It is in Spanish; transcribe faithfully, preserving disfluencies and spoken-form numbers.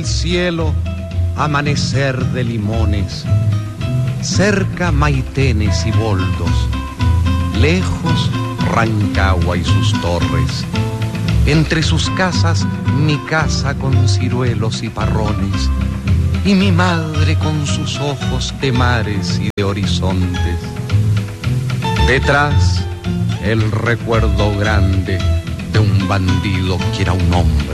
Cielo, amanecer de limones, cerca Maitenes y Boldos, lejos Rancagua y sus torres, entre sus casas mi casa con ciruelos y parrones, y mi madre con sus ojos de mares y de horizontes. Detrás el recuerdo grande de un bandido que era un hombre.